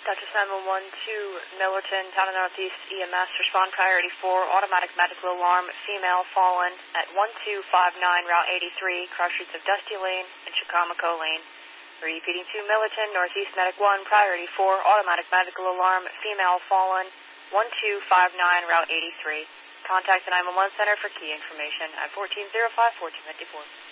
Dr. 911 to Millerton, Town of Northeast EMS, respond priority 4, automatic medical alarm, female fallen at 1259 Route 83, cross streets of Dusty Lane and Chicomico Lane. Repeating to Millerton, Northeast Medic 1, priority 4, automatic medical alarm, female fallen, 1259 Route 83. Contact the 911 center for key information at 1405-1454.